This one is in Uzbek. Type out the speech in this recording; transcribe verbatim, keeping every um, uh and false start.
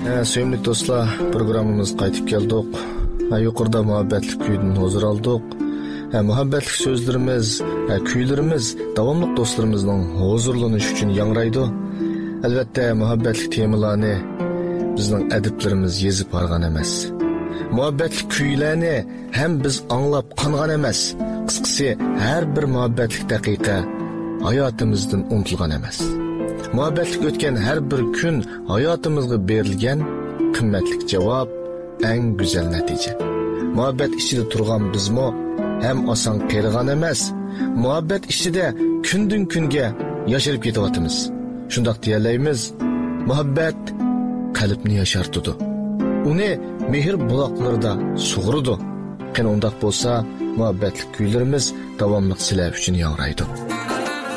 Sevimli dostlar, programımız qaytib keldik. Yuqorida muhabbetlik kuydan huzur aldık. Muhabbetlik sözlerimiz, kuylarimiz davamlıq dostlarımızın huzurlanışı üçün yangraydı. Elbette muhabbetlik temalarını bizning adiblarimiz yezib bargan emas. Muhabbetlik kuylarni hem biz anglab qangan emas. Qisqasi, har bir muhabbetlik daqiqa hayotimizdan unutilgan emas. Muhabbetlik o'tgan har bir kun hayotimizga berilgan qimmatli javob, eng go'zal natija. Muhabbet ichida turgan bizmo hem oson qerigan emas. Muhabbet ichida kundan kunga yasharib ketyapmiz. Shundoq deyalaymiz, muhabbet qalbni yashartadi. Uni mehr buloqlarida sug'uradi. Qani undaq bo'lsa, muhabbetlik kuylarimiz davomli sizlar uchun yangraydi.